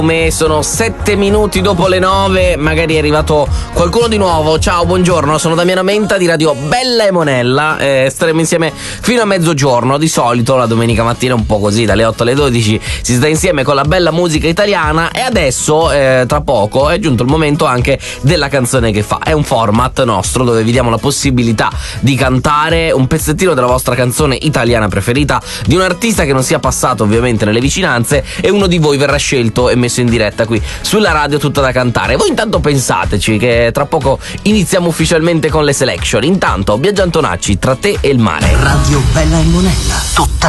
Sono 7 minuti dopo le 9, magari è arrivato qualcuno di nuovo. Ciao, buongiorno, sono Damiano Menta di Radio Bella e Monella. Staremo insieme fino a mezzogiorno. Di solito la domenica mattina un po' così, dalle 8 alle 12 si sta insieme con la bella musica italiana. E adesso, tra poco, è giunto il momento anche della canzone che fa. È un format nostro dove vi diamo la possibilità di cantare un pezzettino della vostra canzone italiana preferita, di un artista che non sia passato ovviamente nelle vicinanze, e uno di voi verrà scelto e messo in diretta qui sulla radio tutta da cantare. Voi intanto pensateci che tra poco iniziamo ufficialmente con le selection. Intanto Biagio Antonacci, Tra te e il mare. Radio Bella e Monella, tutta